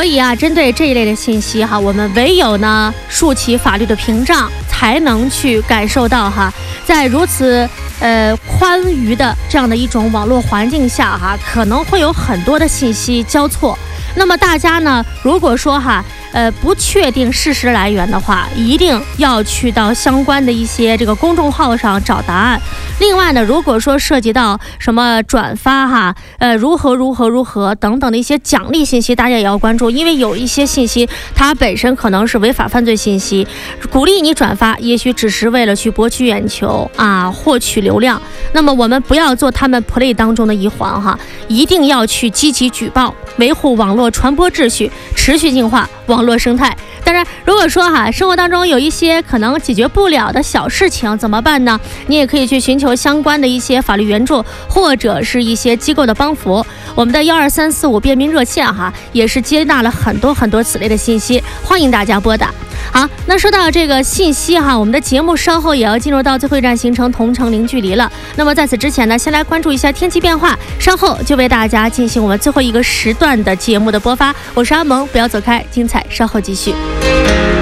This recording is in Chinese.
所以啊，针对这一类的信息哈，我们唯有呢竖起法律的屏障，才能去感受到哈，在如此宽裕的这样的一种网络环境下哈，可能会有很多的信息交错。那么大家呢，如果说哈，不确定事实来源的话，一定要去到相关的一些这个公众号上找答案。另外呢，如果说涉及到什么转发哈，如何等等的一些奖励信息，大家也要关注，因为有一些信息它本身可能是违法犯罪信息，鼓励你转发，也许只是为了去博取眼球啊，获取流量。那么我们不要做他们 play 当中的一环哈，一定要去积极举报，维护网络传播秩序，持续净化网络生态。当然，如果说哈，生活当中有一些可能解决不了的小事情怎么办呢？你也可以去寻求相关的一些法律援助，或者是一些机构的帮扶。我们的12345便民热线哈，也是接纳了很多此类的信息，欢迎大家拨打。好，那说到这个信息哈，我们的节目稍后也要进入到最后一站行程同城零距离了。那么在此之前呢，先来关注一下天气变化，稍后就为大家进行我们最后一个时段的节目的播发。我是阿萌，不要走开，精彩稍后继续。